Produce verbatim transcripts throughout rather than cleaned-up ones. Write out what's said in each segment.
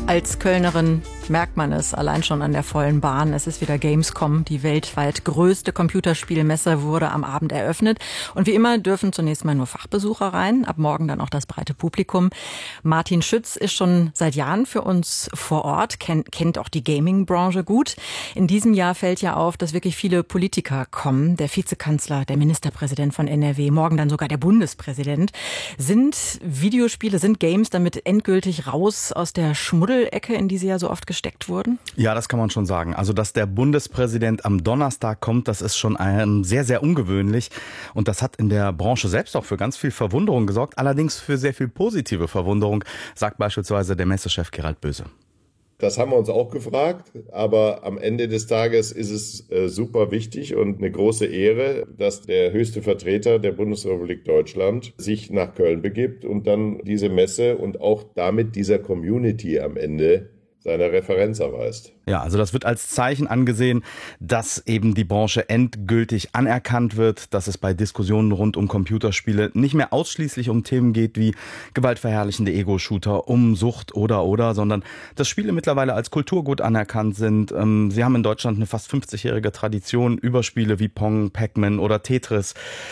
Als Kölnerin merkt man es allein schon an der vollen Bahn. Es ist wieder Gamescom. Die weltweit größte Computerspielmesse wurde am Abend eröffnet. Und wie immer dürfen zunächst mal nur Fachbesucher rein, ab morgen dann auch das breite Publikum. Martin Schütz ist schon seit Jahren für uns vor Ort, kennt, kennt auch die Gaming-Branche gut. In diesem Jahr fällt ja auf, dass wirklich viele Politiker kommen. Der Vizekanzler, der Ministerpräsident von N R W, morgen dann sogar der Bundespräsident. Sind Videospiele, sind Games damit endgültig raus aus der Schmuddel Ecke, in die sie ja so oft gesteckt wurden? Ja, das kann man schon sagen. Also, dass der Bundespräsident am Donnerstag kommt, das ist schon ein sehr, sehr ungewöhnlich. Und das hat in der Branche selbst auch für ganz viel Verwunderung gesorgt. Allerdings für sehr viel positive Verwunderung, sagt beispielsweise der Messechef Gerald Böse. Das haben wir uns auch gefragt, aber am Ende des Tages ist es äh, super wichtig und eine große Ehre, dass der höchste Vertreter der Bundesrepublik Deutschland sich nach Köln begibt und dann diese Messe und auch damit dieser Community am Ende seine Referenz erweist. Ja, also das wird als Zeichen angesehen, dass eben die Branche endgültig anerkannt wird, dass es bei Diskussionen rund um Computerspiele nicht mehr ausschließlich um Themen geht wie gewaltverherrlichende Ego-Shooter, um Sucht oder oder, sondern dass Spiele mittlerweile als Kulturgut anerkannt sind. Sie haben in Deutschland eine fast fünfzigjährige Tradition über Spiele wie Pong, Pac-Man oder Tetris.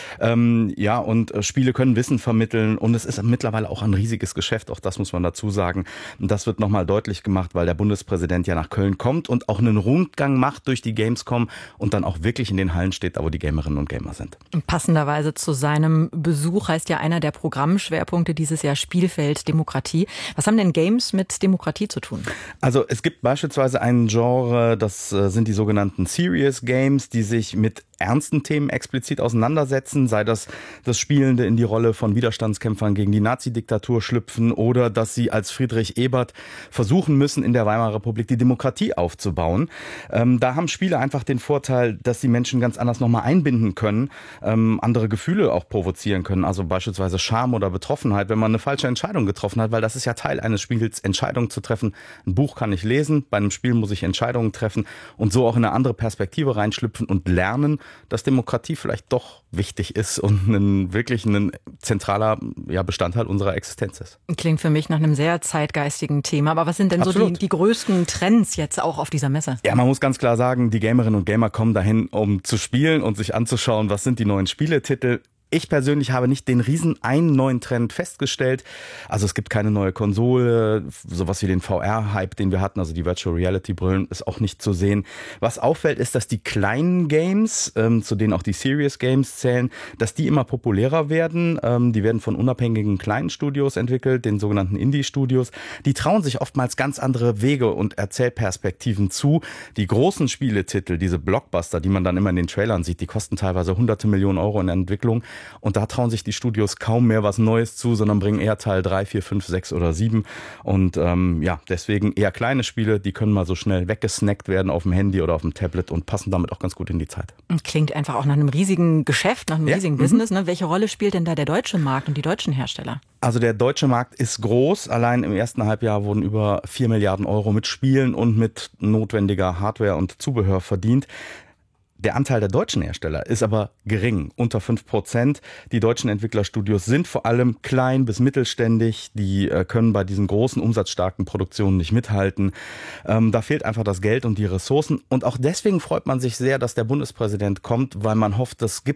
Ja, und Spiele können Wissen vermitteln und es ist mittlerweile auch ein riesiges Geschäft, auch das muss man dazu sagen. Und das wird nochmal deutlich gemacht, weil der Bundespräsident ja nach Köln kommt und auch einen Rundgang macht durch die Gamescom und dann auch wirklich in den Hallen steht, da wo die Gamerinnen und Gamer sind. Passenderweise zu seinem Besuch heißt ja einer der Programmschwerpunkte dieses Jahr Spielfeld Demokratie. Was haben denn Games mit Demokratie zu tun? Also es gibt beispielsweise ein Genre, das sind die sogenannten Serious Games, die sich mit ernsten Themen explizit auseinandersetzen, sei das das Spielende in die Rolle von Widerstandskämpfern gegen die Nazi-Diktatur schlüpfen oder dass sie als Friedrich Ebert versuchen müssen, in der Weimarer Republik die Demokratie aufzubauen. Ähm, da haben Spiele einfach den Vorteil, dass sie Menschen ganz anders nochmal einbinden können, ähm, andere Gefühle auch provozieren können, also beispielsweise Scham oder Betroffenheit, wenn man eine falsche Entscheidung getroffen hat, weil das ist ja Teil eines Spiels, Entscheidungen zu treffen. Ein Buch kann ich lesen, bei einem Spiel muss ich Entscheidungen treffen und so auch in eine andere Perspektive reinschlüpfen und lernen, dass Demokratie vielleicht doch wichtig ist und ein, wirklich ein zentraler ja, Bestandteil unserer Existenz ist. Klingt für mich nach einem sehr zeitgeistigen Thema. Aber was sind denn Absolut. so die, die größten Trends jetzt auch auf dieser Messe? Ja, man muss ganz klar sagen, die Gamerinnen und Gamer kommen dahin, um zu spielen und sich anzuschauen, was sind die neuen Spieletitel. Ich persönlich habe nicht den riesen einen neuen Trend festgestellt. Also es gibt keine neue Konsole, sowas wie den V R-Hype, den wir hatten, also die Virtual Reality-Brillen, ist auch nicht zu sehen. Was auffällt, ist, dass die kleinen Games, ähm, zu denen auch die Serious Games zählen, dass die immer populärer werden. Ähm, die werden von unabhängigen kleinen Studios entwickelt, den sogenannten Indie-Studios. Die trauen sich oftmals ganz andere Wege und Erzählperspektiven zu. Die großen Spieletitel, diese Blockbuster, die man dann immer in den Trailern sieht, die kosten teilweise hunderte Millionen Euro in der Entwicklung. Und da trauen sich die Studios kaum mehr was Neues zu, sondern bringen eher Teil drei, vier, fünf, sechs oder sieben. Und ähm, ja, deswegen eher kleine Spiele, die können mal so schnell weggesnackt werden auf dem Handy oder auf dem Tablet und passen damit auch ganz gut in die Zeit. Klingt einfach auch nach einem riesigen Geschäft, nach einem ja. riesigen mhm. Business. Ne? Welche Rolle spielt denn da der deutsche Markt und die deutschen Hersteller? Also der deutsche Markt ist groß. Allein im ersten Halbjahr wurden über vier Milliarden Euro mit Spielen und mit notwendiger Hardware und Zubehör verdient. Der Anteil der deutschen Hersteller ist aber gering, unter fünf Prozent. Die deutschen Entwicklerstudios sind vor allem klein bis mittelständig. Die äh, können bei diesen großen, umsatzstarken Produktionen nicht mithalten. Ähm, da fehlt einfach das Geld und die Ressourcen. Und auch deswegen freut man sich sehr, dass der Bundespräsident kommt, weil man hofft, das gibt